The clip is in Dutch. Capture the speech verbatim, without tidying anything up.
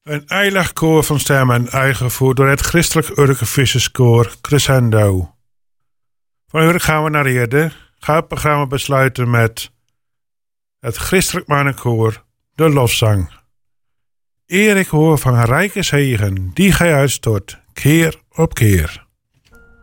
Een eilig koor van stemmen, uitgevoerd door het christelijk Urkenvisserskoor Crescendo. Van Urk gaan we naar Ede. Ga het programma besluiten met het christelijk mannenkoor, de lofzang. Eer ik hoor van rijke zegen, die gij uitstort, keer op keer.